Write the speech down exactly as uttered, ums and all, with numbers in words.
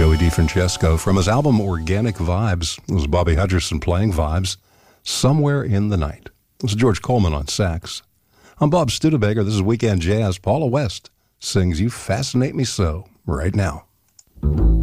Joey DeFrancesco from his album Organic Vibes. It was Bobby Hutcherson playing Vibes, Somewhere in the Night. This is George Coleman on sax. I'm Bob Studebaker. This is Weekend Jazz. Paula West sings You Fascinate Me So right now.